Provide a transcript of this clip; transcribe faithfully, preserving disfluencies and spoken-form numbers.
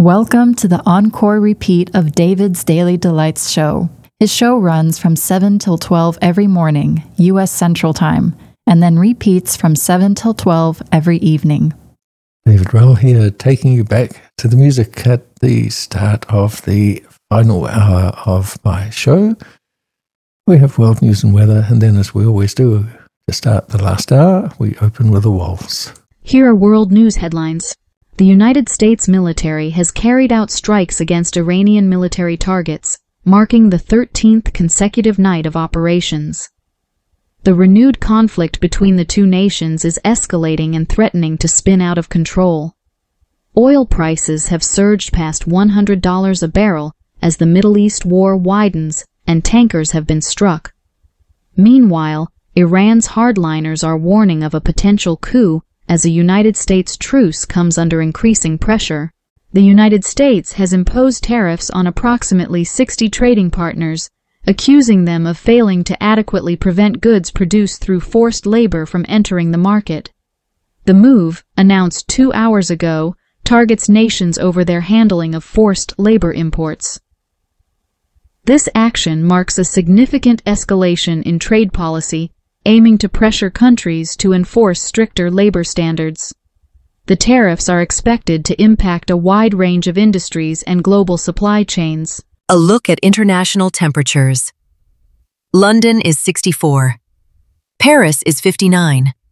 Welcome to the encore repeat of David's Daily Delights show. His show runs from seven till twelve every morning, U S Central Time, and then repeats from seven till twelve every evening. David Rowell here, taking you back to the music at the start of the final hour of my show. We have world news and weather, and then, as we always do, to start the last hour, we open with a waltz. Here are world news headlines. The United States military has carried out strikes against Iranian military targets, marking the thirteenth consecutive night of operations. The renewed conflict between the two nations is escalating and threatening to spin out of control. Oil prices have surged past one hundred dollars a barrel as the Middle East war widens and tankers have been struck. Meanwhile, Iran's hardliners are warning of a potential coup as a United States truce comes under increasing pressure. The United States has imposed tariffs on approximately sixty trading partners, accusing them of failing to adequately prevent goods produced through forced labor from entering the market. The move, announced two hours ago, targets nations over their handling of forced labor imports. This action marks a significant escalation in trade policy, aiming to pressure countries to enforce stricter labor standards. The tariffs are expected to impact a wide range of industries and global supply chains. A look at international temperatures. London is sixty-four. Paris is fifty-nine.